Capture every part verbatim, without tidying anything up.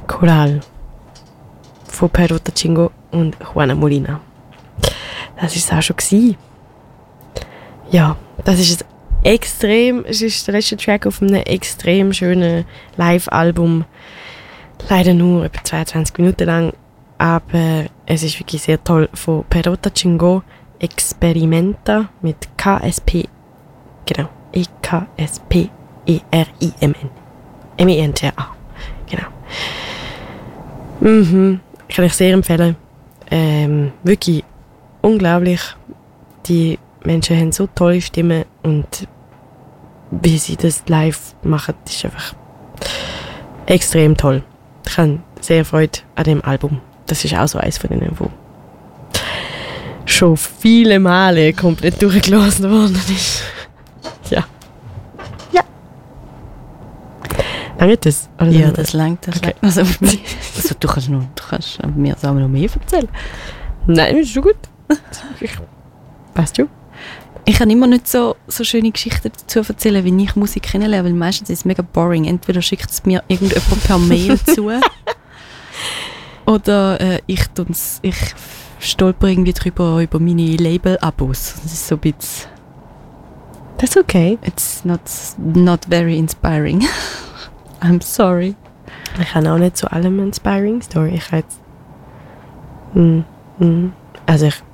Coral von Perota Chingo und Juana Molina. Das war es auch schon gewesen. Ja, das ist ein extrem, es ist der letzte Track auf einem extrem schönen Live-Album. Leider nur etwa zweiundzwanzig Minuten lang, aber es ist wirklich sehr toll. Von Perota Chingo, Experimenta mit K S P, genau, E K S P E R I M N. M E N T A, genau. Mhm, kann ich sehr empfehlen. Ähm, wirklich unglaublich. Die Menschen haben so tolle Stimmen und wie sie das live machen, ist einfach extrem toll. Ich habe sehr Freude an dem Album. Das ist auch so eins von denen, wo schon viele Male komplett durchgelassen worden ist. Ja. Ja. Langt das? Oder ja, das langt. Das okay. Also, also, du kannst, noch, du kannst mir das auch noch mehr erzählen. Nein, ist schon gut. Passt schon. Ich kann immer nicht so, so schöne Geschichten dazu erzählen, wie ich Musik kennenlerne, weil meistens ist es mega boring. Entweder schickt es mir irgendjemand per Mail zu oder äh, ich, ich stolper irgendwie drüber über meine Label-Abos. Das ist so ein bisschen... Das ist okay. It's not, not very inspiring. I'm sorry. Ich habe auch nicht zu allem eine inspiring Story. Ich habe jetzt... Mm, mm. Also ich...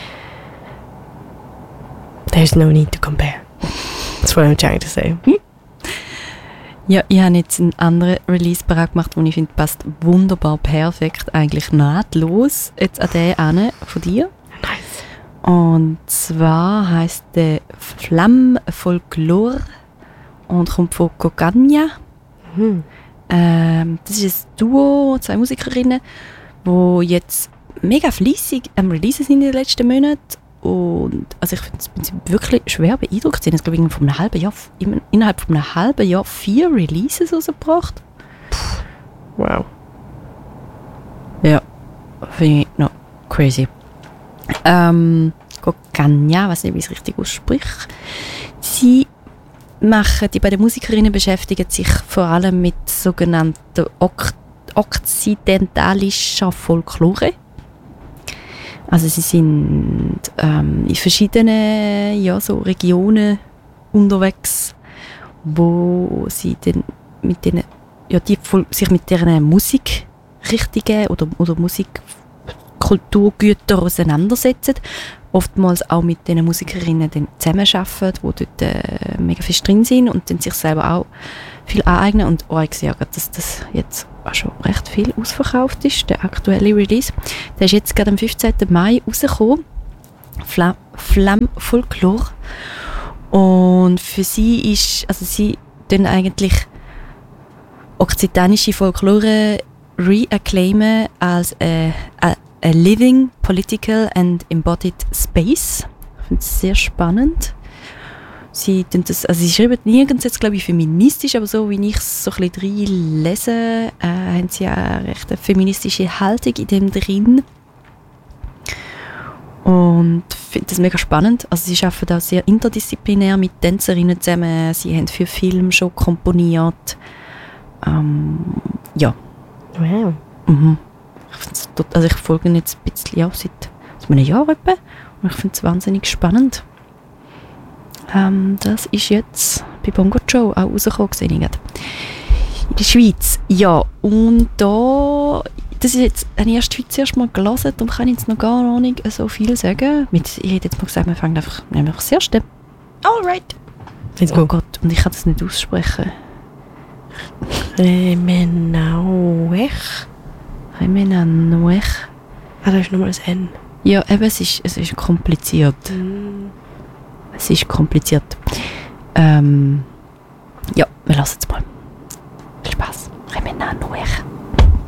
There's no need to compare. That's what I'm trying to say. Hm? Ja, ich habe jetzt einen anderen Release bereit gemacht, den ich finde, passt wunderbar perfekt, eigentlich nahtlos jetzt an den an von dir. Nice. Und zwar heisst der Flamme Folklore und kommt von Cocagna. Mhm. Ähm, das ist ein Duo, zwei Musikerinnen, die jetzt mega fleissig am Releasen sind in den letzten Monaten. Und also ich bin wirklich schwer beeindruckt. Sie haben jetzt, glaube ich, von einem halben Jahr, innerhalb von einem halben Jahr vier Releases rausgebracht. Wow. Ja, finde ich noch crazy. Ähm, Cocagna, ich weiß nicht, wie ich es richtig ausspreche. Sie machen, die beiden Musikerinnen beschäftigen sich vor allem mit sogenannter ok- okzidentalischer Folklore. Also sie sind ähm, in verschiedenen ja, so Regionen unterwegs, wo sie dann mit denen, ja, die sich mit deren Musikrichtungen oder, oder Musikkulturgütern auseinandersetzen. Oftmals auch mit den Musikerinnen dann zusammenarbeiten, die dort äh, mega fest drin sind und dann sich selber auch viel aneignen. Und oh, ich sehe ja, dass das jetzt auch schon recht viel ausverkauft ist, der aktuelle Release. Der ist jetzt gerade am fünfzehnten Mai rausgekommen. Flamme Flam Folklore. Und für sie ist, also sie tun eigentlich okzitanische Folklore re-acclaimen als äh, a, a living, political and embodied space. Ich finde es sehr spannend. Sie, das, also sie schreiben nirgends jetzt, glaube ich, feministisch, aber so wie ich es so ein bisschen reinlese, äh, haben sie auch eine recht feministische Haltung in dem drin. Und ich finde das mega spannend. Also sie arbeiten auch sehr interdisziplinär mit Tänzerinnen zusammen. Sie haben für Film schon komponiert. Ähm, ja. Wow. Mhm. Ich, also ich folge ihnen jetzt ein bisschen auch seit, seit einem Jahr etwa. Und ich finde es wahnsinnig spannend. Ähm, das ist jetzt bei Bongo Joe auch rausgekommen, gesehen in der Schweiz. Ja, und da, das ist jetzt, habe ich erst heute zuerst mal gelesen, darum kann ich jetzt noch gar noch nicht so viel sagen. Mit, ich hätte jetzt mal gesagt, wir fangen einfach, nehmen wir das erste. Alright. Let's go. Oh Gott, und ich kann das nicht aussprechen. Remenauech. Remenauech. Ah, da ist nochmal ein N. Ja, eben, es ist, es ist kompliziert. Mm. Es ist kompliziert. Ähm, ja, wir lassen es mal. Viel Spaß. Remenauech.